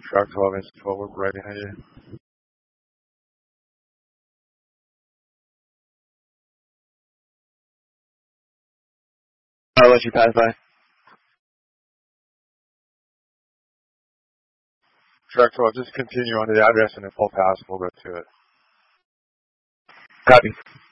Track 12, Instant 12, we're right behind you. I'll let you pass by. Track 12, just continue on to the address and then full pass, we'll go to it. Copy.